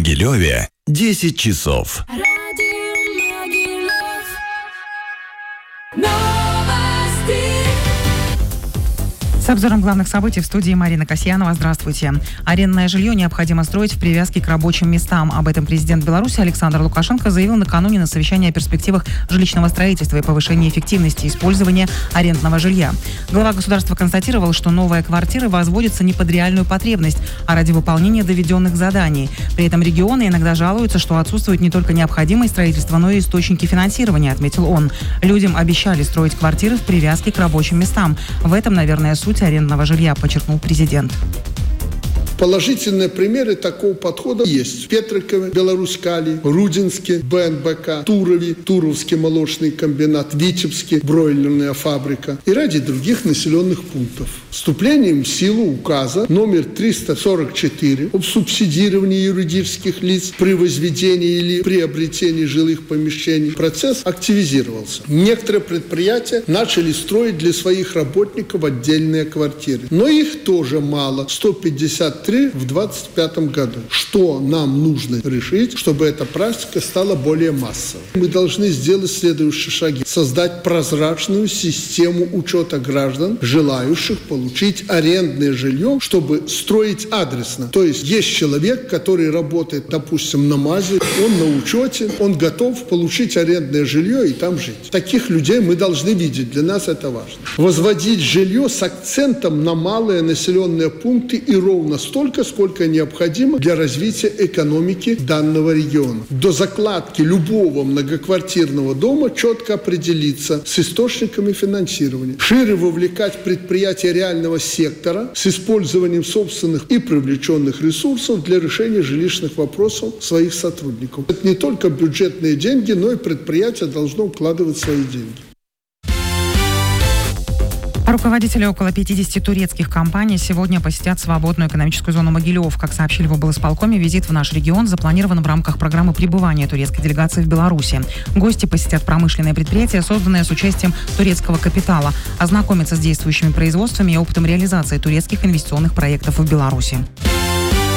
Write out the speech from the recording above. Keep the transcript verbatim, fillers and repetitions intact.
Могилеве десять часов. С обзором главных событий в студии Марина Касьянова. Здравствуйте. Арендное жилье необходимо строить в привязке к рабочим местам. Об этом президент Беларуси Александр Лукашенко заявил накануне на совещании о перспективах жилищного строительства и повышении эффективности использования арендного жилья. Глава государства констатировал, что новые квартиры возводятся не под реальную потребность, а ради выполнения доведенных заданий. При этом регионы иногда жалуются, что отсутствует не только необходимое строительство, но и источники финансирования, отметил он. Людям обещали строить квартиры в привязке к рабочим местам. В этом, наверное, суть арендного жилья, подчеркнул президент. Положительные примеры такого подхода есть. В Петрикове, Беларусь-Кали, Рудинске, БНБК, Турове, Туровский молочный комбинат, Витебске, бройлерная фабрика и ряде других населенных пунктов. Вступлением в силу указа номер триста сорок четыре об субсидировании юридических лиц при возведении или приобретении жилых помещений процесс активизировался. Некоторые предприятия начали строить для своих работников отдельные квартиры. Но их тоже мало. сто пятьдесят три в двадцать пятом году. Что нам нужно решить, чтобы эта практика стала более массовой? Мы должны сделать следующие шаги. Создать прозрачную систему учета граждан, желающих получить арендное жилье, чтобы строить адресно. То есть есть человек, который работает, допустим, на МАЗе, он на учете, он готов получить арендное жилье и там жить. Таких людей мы должны видеть. Для нас это важно. Возводить жилье с акцентом на малые населенные пункты и ровно столько, сколько необходимо для развития экономики данного региона. До закладки любого многоквартирного дома четко определиться с источниками финансирования. Шире вовлекать предприятия реального сектора с использованием собственных и привлеченных ресурсов для решения жилищных вопросов своих сотрудников. Это не только бюджетные деньги, но и предприятие должно укладывать свои деньги. Руководители около пятидесяти турецких компаний сегодня посетят свободную экономическую зону Могилев. Как сообщили в облсполкоме, визит в наш регион запланирован в рамках программы пребывания турецкой делегации в Беларуси. Гости посетят промышленные предприятия, созданные с участием турецкого капитала, ознакомятся с действующими производствами и опытом реализации турецких инвестиционных проектов в Беларуси.